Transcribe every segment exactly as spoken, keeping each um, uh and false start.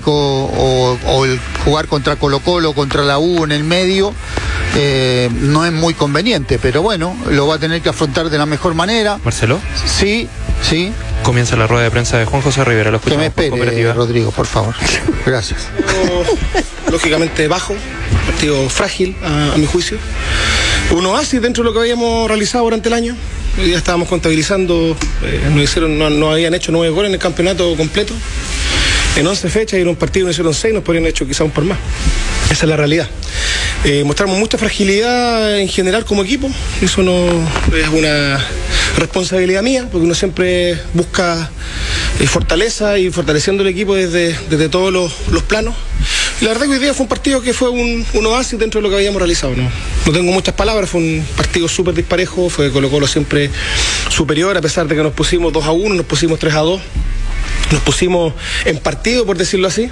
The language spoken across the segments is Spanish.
clásico o, o el jugar contra Colo-Colo, contra la U en el medio, eh, no es muy conveniente, pero bueno, lo va a tener que afrontar de la mejor manera. Marcelo. Sí, sí. Comienza la rueda de prensa de Juan José Rivera. Lo que me espere, Rodrigo, por favor. Gracias. Lógicamente bajo, partido frágil a, a mi juicio. Uno así dentro de lo que habíamos realizado durante el año. Hoy día estábamos contabilizando, eh, nos hicieron, no, no habían hecho nueve goles en el campeonato completo. En once fechas y en un partido nos hicieron seis, nos podrían haber hecho quizá un par más. Esa es la realidad. Eh, mostramos mucha fragilidad en general como equipo. Eso no es una responsabilidad mía, porque uno siempre busca eh, fortaleza y fortaleciendo el equipo desde, desde todos los, los planos. Y la verdad que hoy día fue un partido que fue un, un oasis dentro de lo que habíamos realizado. No, no tengo muchas palabras, fue un partido súper disparejo, fue Colo-Colo siempre superior, a pesar de que nos pusimos dos a uno, nos pusimos tres a dos. Nos pusimos en partido, por decirlo así,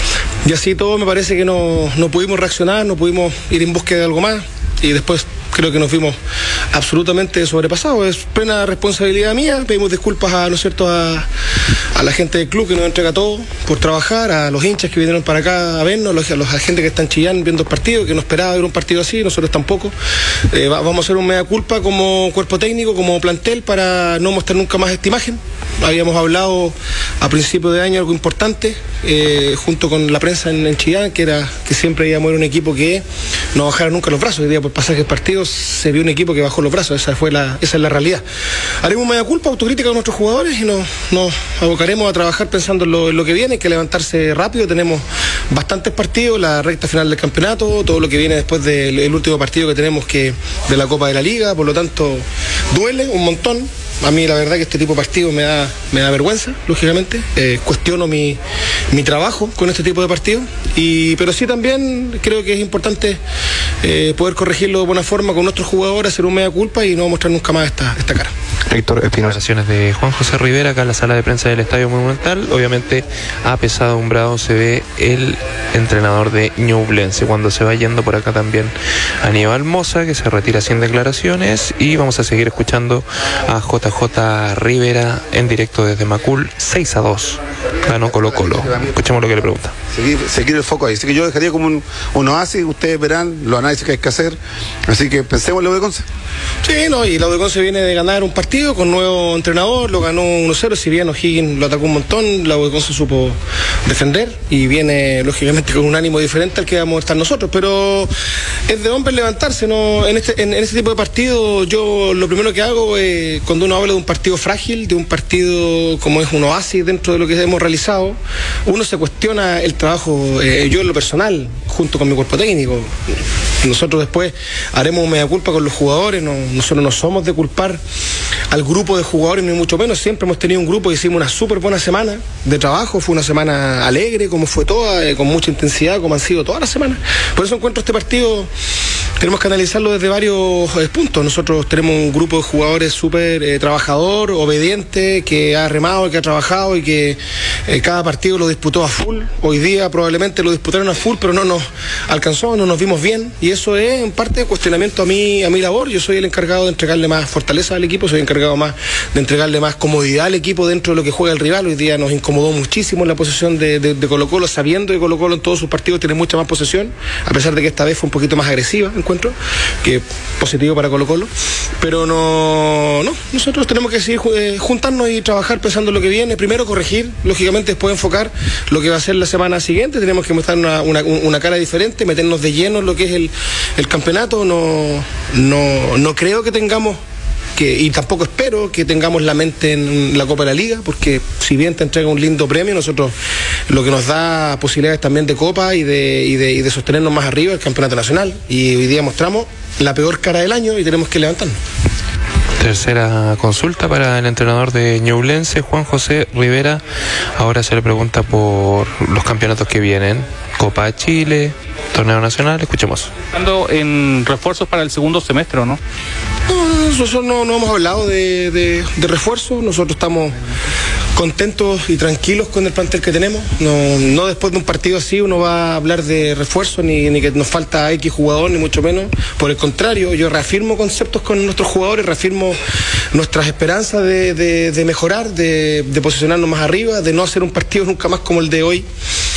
y así todo me parece que no, no pudimos reaccionar, no pudimos ir en búsqueda de algo más, y después creo que nos vimos absolutamente sobrepasados. Es plena responsabilidad mía, pedimos disculpas a, ¿no es cierto?, a, a la gente del club que nos entrega todo por trabajar, a los hinchas que vinieron para acá a vernos, a los, a los agentes que están chillando viendo el partido, que no esperaba ver un partido así, nosotros tampoco. Eh, va, vamos a hacer un mea culpa como cuerpo técnico, como plantel, para no mostrar nunca más esta imagen. Habíamos hablado a principio de año algo importante, eh, junto con la prensa en, en Chillán, que era que siempre íbamos a ver un equipo que no bajara nunca los brazos. Hoy día, por pasaje del partido, se vio un equipo que bajó los brazos. Esa fue la, esa es la realidad. Haremos media culpa, autocrítica con nuestros jugadores y nos, nos abocaremos a trabajar pensando en lo, en lo que viene. Hay que levantarse rápido. Tenemos bastantes partidos, la recta final del campeonato, todo lo que viene después del el último partido que tenemos que de la Copa de la Liga. Por lo tanto, duele un montón. A mí la verdad que este tipo de partido me da, me da vergüenza, lógicamente. Eh, cuestiono mi, mi trabajo con este tipo de partidos, y, pero sí también creo que es importante eh, poder corregirlo de buena forma con nuestros jugadores, hacer un mea culpa y no mostrar nunca más esta, esta cara. Héctor Espinosa. De Juan José Rivera acá en la sala de prensa del Estadio Monumental. Obviamente apesadumbrado se ve el entrenador de Ñublense. Cuando se va yendo por acá también Aníbal Mosa, que se retira sin declaraciones, y vamos a seguir escuchando a J J Rivera en directo desde Macul. Seis a dos ganó Colo-Colo. Escuchemos lo que le pregunta. Seguir, seguir el foco ahí. Así que yo dejaría como un, un oasis. Ustedes verán los análisis que hay que hacer. Así que pensemos en la U de Conce. Sí, no, y la U de Conce viene de ganar un partido con nuevo entrenador, lo ganó uno cero, si bien O'Higgins lo atacó un montón, la U de Conce supo defender y viene lógicamente con un ánimo diferente al que vamos a estar nosotros, pero es de hombre levantarse, ¿no? En este, en, en este tipo de partido yo lo primero que hago es, cuando uno habla de un partido frágil, de un partido como es un oasis dentro de lo que hemos realizado, uno se cuestiona el trabajo, eh, yo en lo personal, junto con mi cuerpo técnico. Nosotros después haremos media culpa con los jugadores, no, nosotros no somos de culpar al grupo de jugadores, ni mucho menos. Siempre hemos tenido un grupo y hicimos una súper buena semana de trabajo, fue una semana alegre, como fue toda, eh, con mucha intensidad, como han sido todas las semanas. Por eso encuentro este partido, tenemos que analizarlo desde varios eh, puntos. Nosotros tenemos un grupo de jugadores súper eh, trabajador, obediente, que ha remado, que ha trabajado y que eh, cada partido lo disputó a full. Hoy día probablemente lo disputaron a full, pero no nos alcanzó, no nos vimos bien, y eso es en parte de cuestionamiento a mi, a mi labor. Yo soy el encargado de entregarle más fortaleza al equipo, soy el encargado más de entregarle más comodidad al equipo dentro de lo que juega el rival. Hoy día nos incomodó muchísimo la posesión de, de, de Colo-Colo, sabiendo que Colo-Colo en todos sus partidos tiene mucha más posesión, a pesar de que esta vez fue un poquito más agresiva, encuentro, que positivo para Colo-Colo. Pero no, no, nosotros tenemos que seguir eh, juntarnos y trabajar pensando en lo que viene. Primero corregir, lógicamente después enfocar lo que va a ser la semana siguiente. Tenemos que mostrar una, una, una cara diferente, meternos de lleno en lo que es el, el campeonato. No, no, no creo que tengamos que, y tampoco espero que tengamos la mente en la Copa de la Liga, porque si bien te entrega un lindo premio, nosotros lo que nos da posibilidades también de Copa y de, y de, y de sostenernos más arriba el campeonato nacional, y hoy día mostramos la peor cara del año y tenemos que levantarnos. Tercera consulta para el entrenador de Ñublense, Juan José Rivera. Ahora se le pregunta por los campeonatos que vienen: Copa Chile, Torneo Nacional. Escuchemos. Estando en refuerzos para el segundo semestre, ¿o no? No, nosotros no, no hemos hablado de, de, de refuerzo. Nosotros estamos contentos y tranquilos con el plantel que tenemos. No, no después de un partido así uno va a hablar de refuerzo, ni, ni que nos falta X jugador, ni mucho menos. Por el contrario, yo reafirmo conceptos con nuestros jugadores, reafirmo nuestras esperanzas de, de, de mejorar, de, de posicionarnos más arriba, de no hacer un partido nunca más como el de hoy,